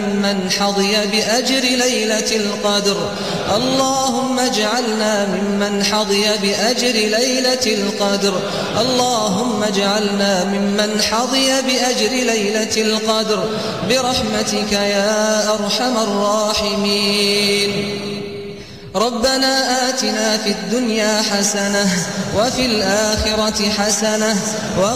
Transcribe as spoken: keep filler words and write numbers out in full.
ممن حظي بأجر ليلة القدر اللهم اجعلنا ممن حظي بأجر ليلة القدر اللهم اجعلنا ممن حظي بأجر ليلة القدر برحمتك يا أرحم الراحمين. ربنا آتنا في الدنيا حسنة وفي الآخرة حسنة